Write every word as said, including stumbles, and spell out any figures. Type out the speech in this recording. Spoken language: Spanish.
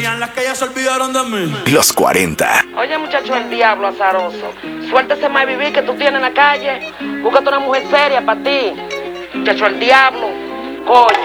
Las que ya se olvidaron de mí. Los cuarenta. Oye, muchacho, el diablo azaroso. Suéltese más vivir que tú tienes en la calle. Búscate una mujer seria para ti. Muchacho, el diablo. Coño.